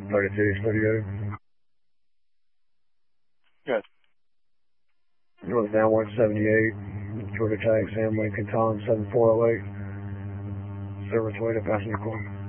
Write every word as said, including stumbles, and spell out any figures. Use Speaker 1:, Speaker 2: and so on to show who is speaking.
Speaker 1: thirty-two, thirty-eight.
Speaker 2: Good.
Speaker 1: North down one seventy-eight. Georgia Tag, Sam Lincoln, Collins seven four oh eight. Service way to passenger car.